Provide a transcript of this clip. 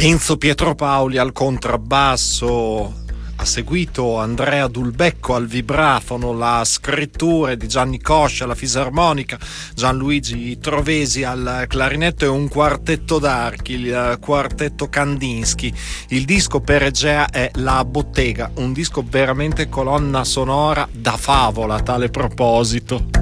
Enzo Pietropaoli al contrabbasso, ha seguito Andrea Dulbecco al vibrafono, la scrittura di Gianni Coscia alla fisarmonica, Gianluigi Trovesi al clarinetto e un quartetto d'archi, il quartetto Kandinsky. Il disco per Egea è La Bottega, un disco veramente colonna sonora da favola a tale proposito.